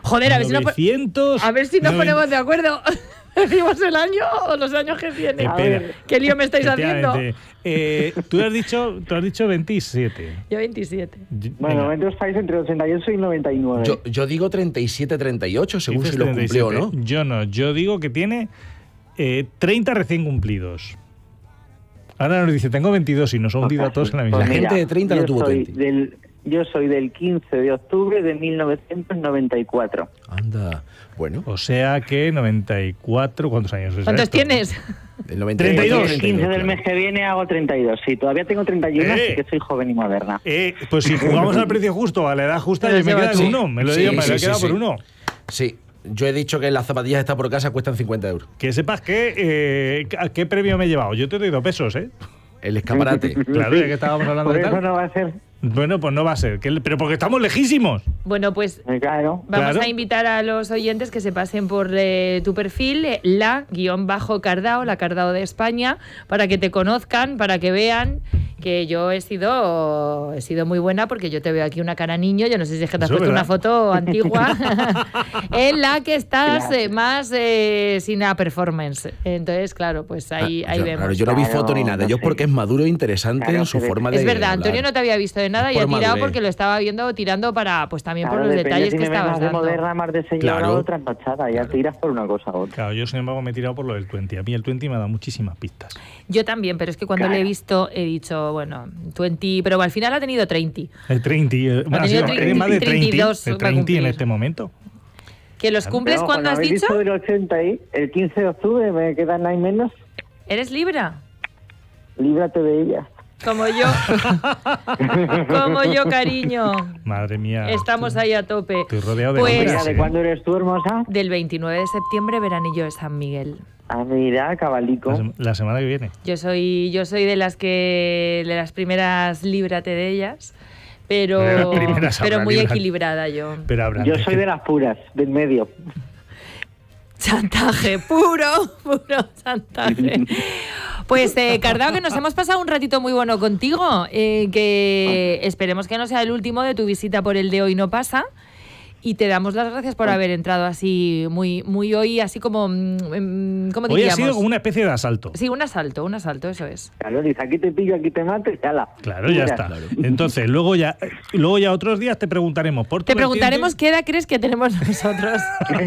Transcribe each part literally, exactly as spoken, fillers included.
Joder, a ver novecientos, si nos, a ver si nos noventa ponemos de acuerdo. ¿Decimos el año o los años que vienen? Espera. ¿Qué lío me estáis haciendo? Eh, tú has dicho, tú has dicho veintisiete. Yo veintisiete. Bueno, vosotros estáis entre ochenta y ocho y noventa y nueve. Yo, yo digo treinta y siete, treinta y ocho, según Dices si lo cumplió o no. Yo no, yo digo que tiene eh, treinta recién cumplidos. Ahora nos dice, tengo veintidós y nos ha hundido a todos en la misma. La gente de treinta no tuvo soy treinta. del, yo soy del quince de octubre de mil novecientos noventa y cuatro. Anda, bueno. O sea que noventa y cuatro, ¿cuántos años es ¿Cuántos esto? tienes? El noventa y cuatro, treinta y dos. El quince del claro. mes que viene hago treinta y dos. Sí, todavía tengo treinta y uno, Eh. así que soy joven y moderna. Eh, pues si jugamos al precio justo, a la edad justa, Pero yo me se quedo va con tú. uno. Me lo Sí, digo, me sí, lo he sí, quedado sí. por uno. Sí, yo he dicho que las zapatillas estas por casa cuestan cincuenta euros. Que sepas que, eh, ¿a qué premio me he llevado? Yo te doy dos pesos, ¿eh? El escaparate. Claro, ya que estábamos hablando Por de eso tal. no va a ser. Bueno, pues no va a ser. que- Pero porque estamos lejísimos. Bueno, pues eh, Claro. vamos Claro. a invitar a los oyentes que se pasen por eh, tu perfil, eh, la guión bajo Cardao, la Cardao de España, para que te conozcan, para que vean que yo he sido he sido muy buena, porque yo te veo aquí una cara niño, yo no sé si es que te has Eso es puesto una verdad. foto antigua, en la que estás Claro. eh, más eh, sin la performance. Entonces, claro, pues ahí, Ah, ahí yo, vemos. claro, yo no vi Claro, foto ni nada. no Yo sé. porque es maduro e interesante Claro, en su se ve. forma de Es verdad, hablar. Antonio no te había visto de nada Es y ha por tirado madurez. porque lo estaba viendo tirando para, pues también por Claro, los depende detalles si que me ves estabas más de dando. moderna, más de señora Claro. o trasnochada. Ya tiras por una cosa u otra. Claro, yo sin embargo me he tirado por lo del veinte. A mí el veinte me ha dado muchísimas pistas. Yo también, pero es que cuando Claro. le he visto he dicho, bueno, veinte, pero al final ha tenido treinta. El treinta. eh, Ha ha tenido sido- treinta, eres más de treinta y treinta, dos de va a treinta en cumplir. este momento. ¿Que los cumples Pero, cuando has habéis dicho? del ochenta y el quince de octubre me quedan ahí menos. ¿Eres Libra? Líbrate de ella. Como yo. Como yo, cariño. Madre mía. Estamos ahí a tope. Estoy rodeado de Pues- hombres, Mira, ¿de ¿eh? cuándo eres tú, hermosa? Del veintinueve de septiembre, veranillo de San Miguel. Ah, mira, cabalico. La, sem- la semana que viene. Yo soy, yo soy de las que de las primeras, líbrate de ellas, pero, De las primeras pero habrá muy líbrate. equilibrada yo. Pero habrá Yo antes soy que- de las puras, del medio. Chantaje, puro, puro chantaje. Pues, eh, Cardao, que nos hemos pasado un ratito muy bueno contigo, eh, que esperemos que no sea el último de tu visita por el de Hoy No Pasa. Y te damos las gracias por haber entrado así, muy, muy hoy, así como, mm, ¿cómo Hoy ha diríamos? sido como una especie de asalto. Sí, un asalto, un asalto, eso es. Claro, dice, aquí te pillo, aquí te mato y cala. Claro, ya Mira. está. Entonces, luego ya, luego ya otros días te preguntaremos por tu Te preguntaremos vertiente. qué edad crees que tenemos nosotros.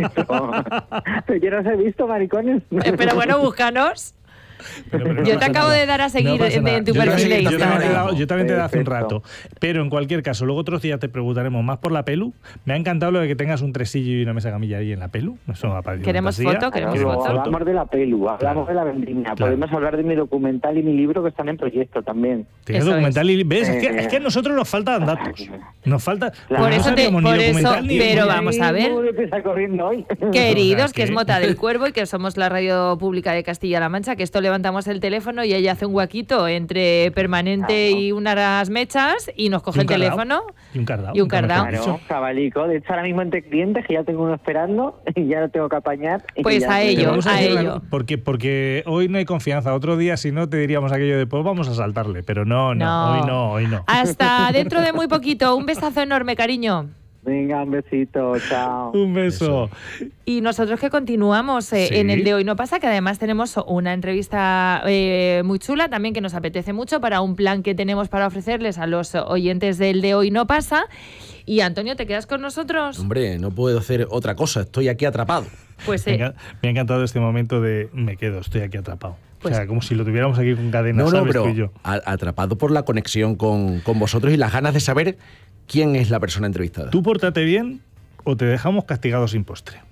Pero yo no os he visto, maricones. Eh, Pero bueno, búscanos. Pero- pero no Yo te pasa acabo nada. de dar a seguir pasa en- nada. en tu Yo perfil también- de yo también te he Instagram. dado- Yo también te da hace un Perfecto. rato. Pero en cualquier caso, luego otros días te preguntaremos más por la pelu. Me ha encantado lo de que tengas un tresillo y una mesa camilla ahí en la pelu. Eso me ha parecido Queremos fantasía. foto, queremos Luego foto. hablamos de la pelu, hablamos Claro. de la vendimia, Claro. podemos hablar de mi documental y mi libro que están en proyecto también. Tienes Eso documental y ves, es, que, Eh, es que a nosotros nos faltan datos. Nos falta. Claro. Por no eso te- sabíamos ni por eso- documental ni- pero ni- vamos a ver. Muy deprisa corriendo hoy. Queridos, O sea, que es que- Mota del Cuervo y que somos la radio pública de Castilla-La Mancha, que esto levantamos el teléfono y ella hace un huequito entre permanente Claro. y unas mechas y nos coge Y el un cardao. teléfono. Y un cardao. Y un cardao. Claro, cabalico. De hecho, ahora mismo entre clientes que ya tengo uno esperando y ya lo tengo que apañar. y Pues ya a tengo- Te ello, vamos a decir una ello. cosa, Porque, porque hoy no hay confianza. Otro día, si no, te diríamos aquello de pues vamos a saltarle. Pero no, no, No. hoy no, hoy no. Hasta dentro de muy poquito. Un besazo enorme, cariño. Venga, un besito, chao. Un beso. Y nosotros que continuamos eh, Sí. en el de Hoy No Pasa, que además tenemos una entrevista eh, muy chula también que nos apetece mucho para un plan que tenemos para ofrecerles a los oyentes del de Hoy No Pasa. Y Antonio, ¿te quedas con nosotros? Hombre, no puedo hacer otra cosa. Estoy aquí atrapado. Pues Me, eh, enca- me ha encantado este momento de me quedo, estoy aquí atrapado. Pues- o sea, como si lo tuviéramos aquí con cadenas, No, no, ¿sabes? pero Tú y yo. a- atrapado por la conexión con, con vosotros y las ganas de saber quién es la persona entrevistada. Tú pórtate bien o te dejamos castigados sin postre.